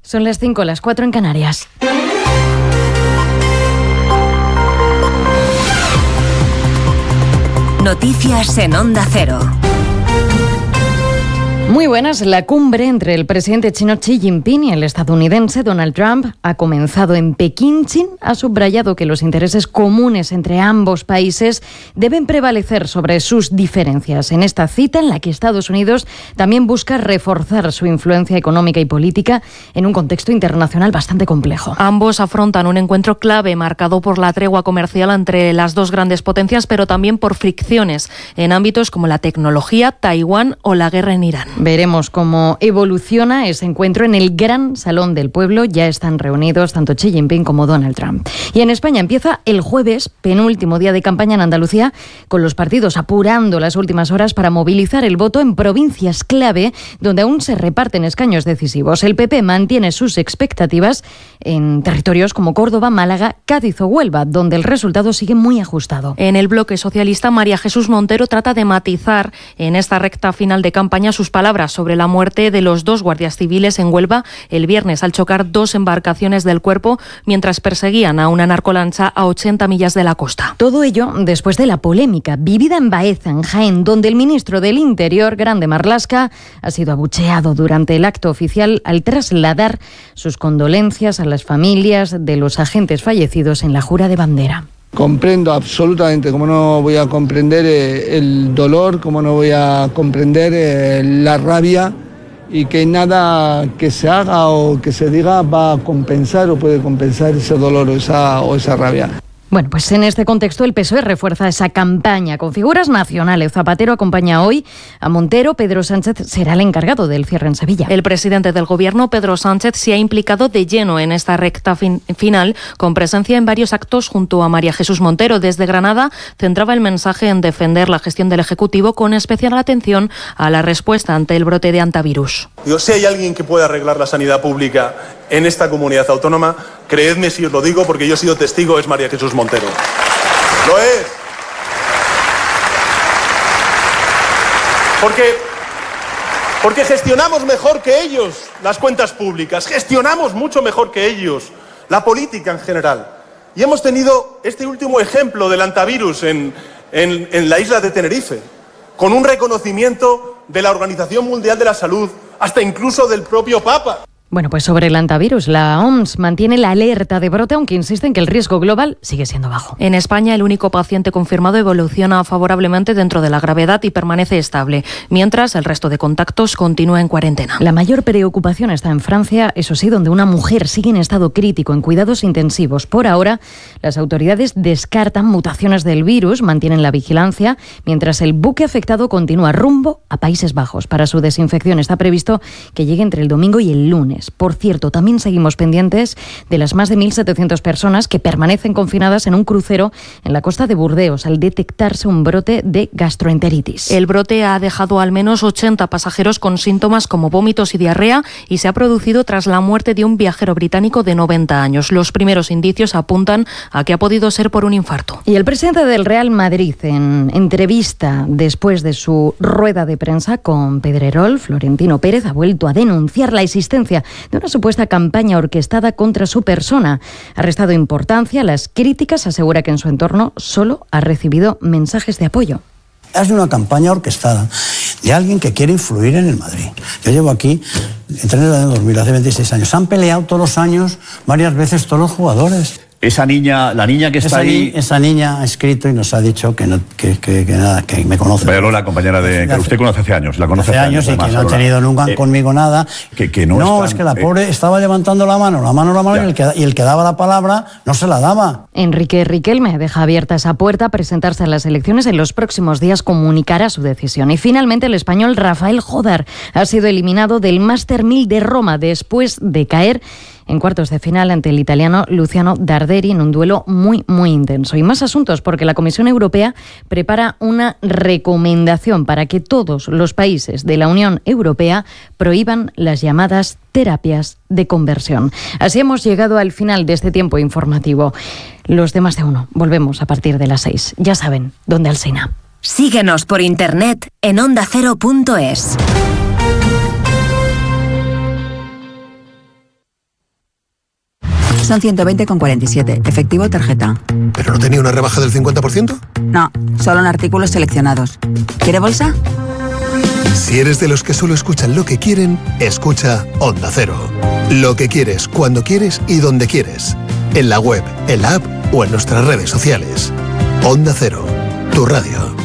Son las 5, las 4 en Canarias. Noticias en Onda Cero. Muy buenas. La cumbre entre el presidente chino Xi Jinping y el estadounidense Donald Trump ha comenzado en Pekín. Xi ha subrayado que los intereses comunes entre ambos países deben prevalecer sobre sus diferencias. En esta cita, en la que Estados Unidos también busca reforzar su influencia económica y política en un contexto internacional bastante complejo. Ambos afrontan un encuentro clave marcado por la tregua comercial entre las dos grandes potencias, pero también por fricciones en ámbitos como la tecnología, Taiwán o la guerra en Irán. Veremos cómo evoluciona ese encuentro en el Gran Salón del Pueblo. Ya están reunidos tanto Xi Jinping como Donald Trump. Y en España empieza el jueves, penúltimo día de campaña en Andalucía, con los partidos apurando las últimas horas para movilizar el voto en provincias clave donde aún se reparten escaños decisivos. El PP mantiene sus expectativas en territorios como Córdoba, Málaga, Cádiz o Huelva, donde el resultado sigue muy ajustado. En el bloque socialista, María Jesús Montero trata de matizar en esta recta final de campaña sus palabras sobre la muerte de los dos guardias civiles en Huelva el viernes al chocar dos embarcaciones del Cuerpo mientras perseguían a una narcolancha a 80 millas de la costa. Todo ello después de la polémica vivida en Baeza, en Jaén, donde el ministro del Interior, Grande Marlaska, ha sido abucheado durante el acto oficial al trasladar sus condolencias a las familias de los agentes fallecidos en la jura de bandera. Comprendo absolutamente, como no voy a comprender el dolor, como no voy a comprender la rabia, y que nada que se haga o que se diga va a compensar o puede compensar ese dolor o esa rabia. Bueno, pues en este contexto el PSOE refuerza esa campaña con figuras nacionales. Zapatero acompaña hoy a Montero. Pedro Sánchez será el encargado del cierre en Sevilla. El presidente del Gobierno, Pedro Sánchez, se ha implicado de lleno en esta recta final, con presencia en varios actos junto a María Jesús Montero. Desde Granada centraba el mensaje en defender la gestión del Ejecutivo, con especial atención a la respuesta ante el brote de antivirus. Si hay alguien que pueda arreglar la sanidad pública en esta comunidad autónoma, creedme si os lo digo porque yo he sido testigo, es María Jesús Montero. Lo es. Porque gestionamos mejor que ellos las cuentas públicas, gestionamos mucho mejor que ellos la política en general. Y hemos tenido este último ejemplo del antivirus en la isla de Tenerife, con un reconocimiento de la Organización Mundial de la Salud, hasta incluso del propio Papa. Bueno, pues sobre el antivirus, la OMS mantiene la alerta de brote, aunque insiste en que el riesgo global sigue siendo bajo. En España, el único paciente confirmado evoluciona favorablemente dentro de la gravedad y permanece estable, mientras el resto de contactos continúa en cuarentena. La mayor preocupación está en Francia, eso sí, donde una mujer sigue en estado crítico en cuidados intensivos. Por ahora, las autoridades descartan mutaciones del virus, mantienen la vigilancia, mientras el buque afectado continúa rumbo a Países Bajos. Para su desinfección está previsto que llegue entre el domingo y el lunes. Por cierto, también seguimos pendientes de las más de 1.700 personas que permanecen confinadas en un crucero en la costa de Burdeos al detectarse un brote de gastroenteritis. El brote ha dejado al menos 80 pasajeros con síntomas como vómitos y diarrea y se ha producido tras la muerte de un viajero británico de 90 años. Los primeros indicios apuntan a que ha podido ser por un infarto. Y el presidente del Real Madrid, en entrevista después de su rueda de prensa con Pedrerol, Florentino Pérez, ha vuelto a denunciar la existencia de una supuesta campaña orquestada contra su persona. Ha restado importancia a las críticas, asegura que en su entorno solo ha recibido mensajes de apoyo. Es una campaña orquestada de alguien que quiere influir en el Madrid. Yo llevo aquí, entré en el año 2000, hace 26 años. Se han peleado todos los años, varias veces todos los jugadores. Esa niña, la niña que está ahí... Esa niña ha escrito y nos ha dicho que nada, que me conoce. Pero la compañera que usted conoce hace años, la conoce hace años y que no ha tenido nunca conmigo nada. Que no es que la pobre estaba levantando la mano y el que daba la palabra no se la daba. Enrique Riquelme deja abierta esa puerta a presentarse a las elecciones. En los próximos días comunicará su decisión. Y finalmente el español Rafael Jodar ha sido eliminado del Master 1000 de Roma después de caer en cuartos de final ante el italiano Luciano Darderi en un duelo muy, muy intenso. Y más asuntos, porque la Comisión Europea prepara una recomendación para que todos los países de la Unión Europea prohíban las llamadas terapias de conversión. Así hemos llegado al final de este tiempo informativo. Los de Más de Uno volvemos a partir de las 6. Ya saben, donde Alsina. Síguenos por internet en ondacero.es. Son 120,47. Efectivo o tarjeta. ¿Pero no tenía una rebaja del 50%? No, solo en artículos seleccionados. ¿Quiere bolsa? Si eres de los que solo escuchan lo que quieren, escucha Onda Cero. Lo que quieres, cuando quieres y donde quieres. En la web, en la app o en nuestras redes sociales. Onda Cero, tu radio.